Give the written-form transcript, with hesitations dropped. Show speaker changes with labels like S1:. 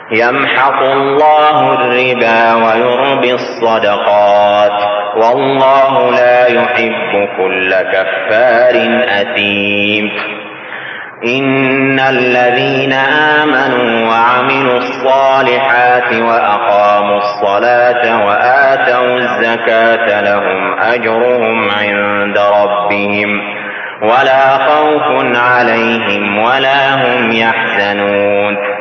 S1: يمحق الله الربا ويربي الصدقات والله لا يحب كل كفار أثيم. إن الذين آمنوا وعملوا الصالحات وأقاموا الصلاة وآتوا الزكاة لهم أجرهم عند ربهم ولا خوف عليهم ولا هم يحزنون.